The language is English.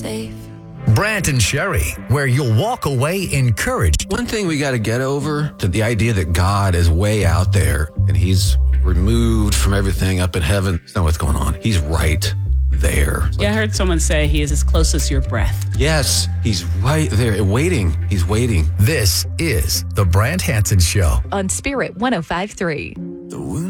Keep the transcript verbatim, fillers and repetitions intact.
safe. Brant and Sherry, where you'll walk away encouraged. One thing we got to get over to the idea that God is way out there and he's removed from everything up in heaven. That's not what's going on. He's right there. Yeah, I heard someone say he is as close as your breath. Yes, he's right there, waiting. He's waiting. This is the Brant Hansen Show on Spirit one oh five point three. The wound